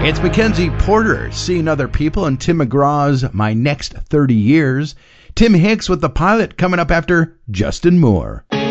It's Mackenzie Porter, Seeing Other People, and Tim McGraw's My Next 30 Years. Tim Hicks with The Pilot coming up after Justin Moore.